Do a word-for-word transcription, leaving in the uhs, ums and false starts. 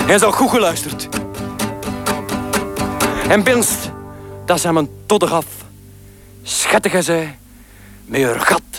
Hij zal goed geluisterd. En binst, dat is hem een todder af. Schattige zij, met haar gat